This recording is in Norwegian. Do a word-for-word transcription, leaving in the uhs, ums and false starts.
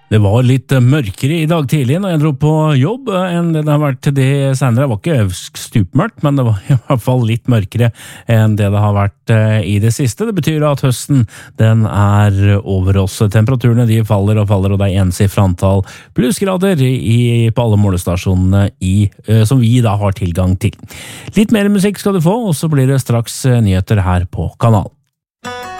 Det var litt mørkere i dag tidlig når jeg dro på jobb enn det har vært til det senere. Det var ikke stupmørkt, men det var i hvert fall litt mørkere enn det det har vært i det siste. Det betyr at høsten den er over oss. Temperaturene de faller og faller, og det er ensifret antall plussgrader i, på alle målestasjonene i, som vi da har tilgang til. Litt mer musikk skal du få, og så blir det straks nyheter her på kanalen.